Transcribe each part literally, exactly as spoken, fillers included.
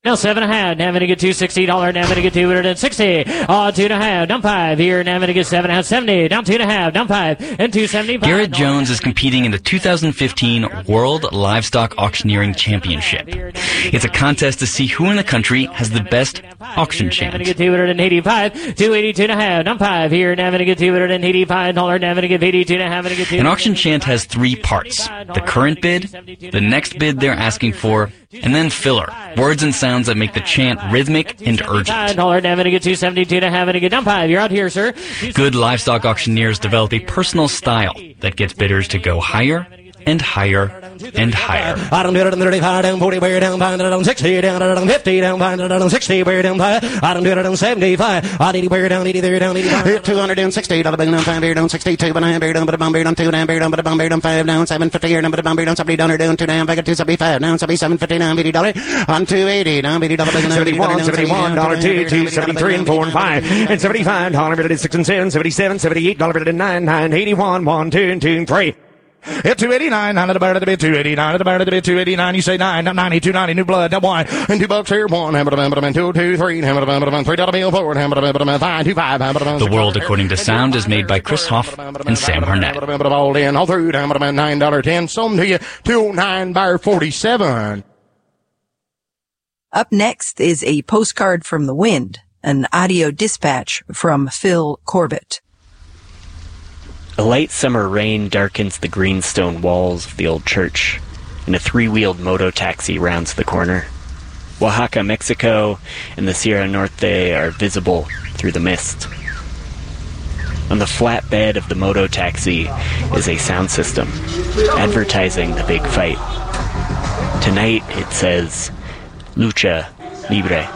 Now seven and a half, now going to get two sixty dollars, now going to get two hundred sixty. Uh, two and a half, down five. Here, now going to get seven and a half, seventy. Down two and a half, down five, and two seventy-five. Garrett Jones is competing in the two thousand fifteen World Livestock Auctioneering Championship. It's a contest to see who in the country has the best auction chant. Now going to get two hundred eighty-five, two eighty-two and a half, down five. Here, now going to get two hundred eighty-five dollars, now going to get eighty-two and a half, and get two. An auction chant has three parts: the current bid, the next bid they're asking for, and then filler, words and sounds that make the chant rhythmic and urgent. You're out here, sir. Good livestock auctioneers develop a personal style that gets bidders to go higher and higher and higher. I don't do it on thirty-five, down forty, bear down, find it on sixty, down on fifty, down, find it on sixty, bear down, five. I don't do it on seventy-five. I need bear down, eighty, there, down, eighty-five. two hundred sixty, dollar down, five, bear down, sixty-two, but I bear down, but a bum, bear down, two, down, bear down, but a bum, bear down, five, down, seven fifty, here, down, but a bum, bear down, seventy, down, down, two, down, back at two seventy-five, down, seventy-seven fifty, down, eighty dollars, on two eighty, down, eighty dollars, seventy-one, seventy-one, dollar two, two, seventy-three, and four, and five, and seventy-five, dollar six, and seven, seventy-seven, seventy-eight, dollar nine, nine, eighty-one, one, two, and two, and three. At two eighty-nine, nine at the bar at the bid, two eighty-nine at the bar at the bid, two eighty-nine, you say nine, ninety, two ninety, new blood, that one, and two bucks here, one, hammer, hammer, hammer, two, two, three, hammer, hammer, hammer, three dollar bill, four, hammer, hammer, hammer, five, two, five, hammer, hammer. The World According to Sound is made by Chris Hoff and Sam Harnett. All in, all through, hammer, nine dollar ten, some to you, two nine bar forty-seven. Up next is a postcard from the wind, an audio dispatch from Phil Corbett. A light summer rain darkens the greenstone walls of the old church, and a three-wheeled moto-taxi rounds the corner. Oaxaca, Mexico, and the Sierra Norte are visible through the mist. On the flat bed of the moto-taxi is a sound system, advertising the big fight. Tonight it says, Lucha Libre.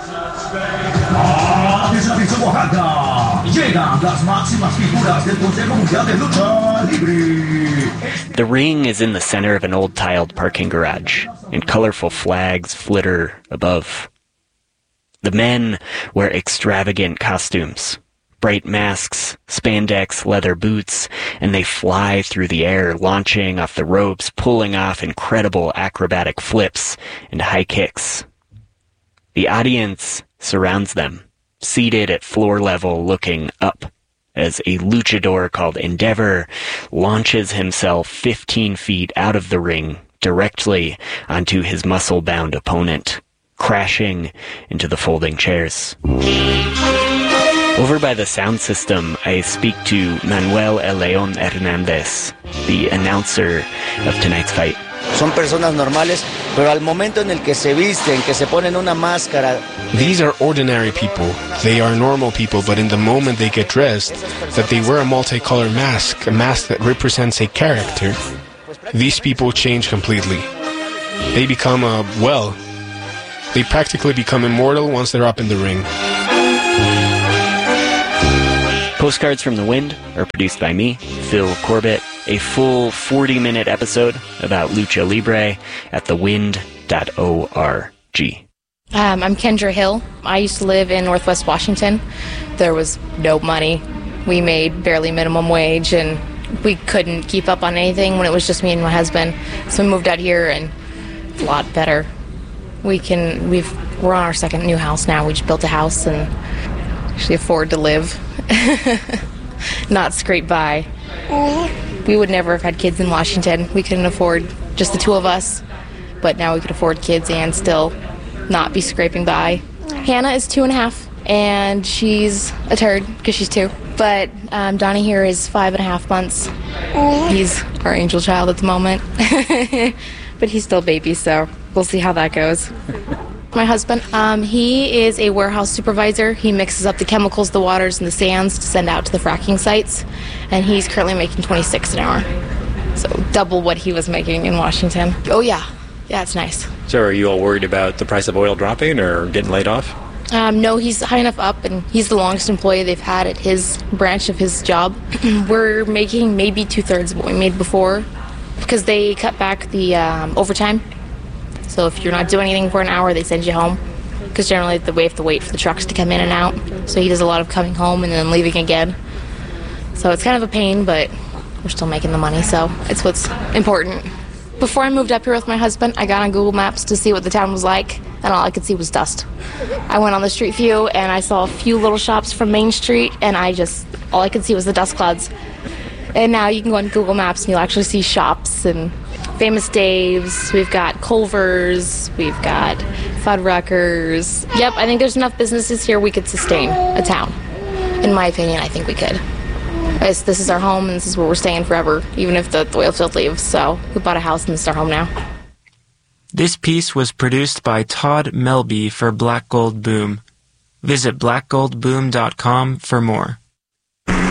The ring is in the center of an old tiled parking garage, and colorful flags flitter above. The men wear extravagant costumes, bright masks, spandex, leather boots, and they fly through the air, launching off the ropes, pulling off incredible acrobatic flips and high kicks. The audience surrounds them, seated at floor level looking up, as a luchador called Endeavor launches himself fifteen feet out of the ring directly onto his muscle-bound opponent, crashing into the folding chairs. Over by the sound system, I speak to Manuel El León Hernández, the announcer of tonight's fight. Son personas normales, pero al momento en el que se visten, que se ponen una máscara. These are ordinary people. They are normal people, but in the moment they get dressed, that they wear a multicolored mask, a mask that represents a character, these people change completely. They become, uh, well, they practically become immortal once they're up in the ring. Postcards from the Wind are produced by me, Phil Corbett. A full forty-minute episode about Lucha Libre at the wind dot org. Um, I'm Kendra Hill. I used to live in Northwest Washington. There was no money. We made barely minimum wage, and we couldn't keep up on anything when it was just me and my husband. So we moved out here, and it's a lot better. We can, we've, we're on our second new house now. We just built a house and actually afford to live, not scrape by. We would never have had kids in Washington. We couldn't afford just the two of us, but now we could afford kids and still not be scraping by. Hannah is two and a half, and she's a turd because she's two. But um, Donnie here is five and a half months. He's our angel child at the moment, but he's still a baby, so we'll see how that goes. My husband, um, he is a warehouse supervisor. He mixes up the chemicals, the waters, and the sands to send out to the fracking sites, and he's currently making twenty-six an hour, so double what he was making in Washington. Oh yeah, yeah, it's nice. So are you all worried about the price of oil dropping or getting laid off? Um, no, he's high enough up, and he's the longest employee they've had at his branch of his job. We're making maybe two-thirds of what we made before, because they cut back the um, overtime. So if you're not doing anything for an hour, they send you home, because generally we have to wait for the trucks to come in and out. So he does a lot of coming home and then leaving again. So it's kind of a pain, but we're still making the money, so it's what's important. Before I moved up here with my husband, I got on Google Maps to see what the town was like. and all I could see was dust. I went on the street view, and I saw a few little shops from Main Street, and I just, all I could see was the dust clouds. And now you can go on Google Maps, and you'll actually see shops, and Famous Dave's, we've got Culver's, we've got Fuddruckers. Yep, I think there's enough businesses here we could sustain a town. In my opinion, I think we could. This, this is our home, and this is where we're staying forever, even if the, the oil field leaves. So we bought a house, and this is our home now. This piece was produced by Todd Melby for Black Gold Boom. Visit black gold boom dot com for more.